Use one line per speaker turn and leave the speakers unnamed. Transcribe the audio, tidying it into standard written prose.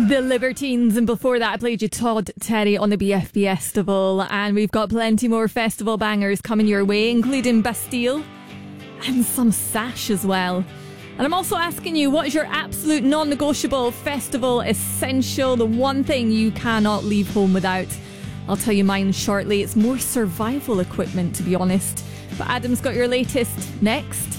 The Libertines, and before that I played you Todd Terry on the BFB Festival, and we've got plenty more festival bangers coming your way, including Bastille and some Sash as well. And I'm also asking you, what is your absolute non-negotiable festival essential, the one thing you cannot leave home without? I'll tell you mine shortly. It's more survival equipment, to be honest. But Adam's got your latest next.